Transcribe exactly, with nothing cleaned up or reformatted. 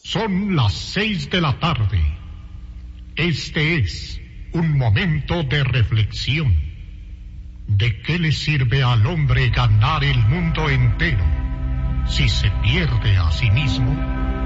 Son las seis de la tarde. Este es un momento de reflexión. ¿De qué le sirve al hombre ganar el mundo entero si se pierde a sí mismo?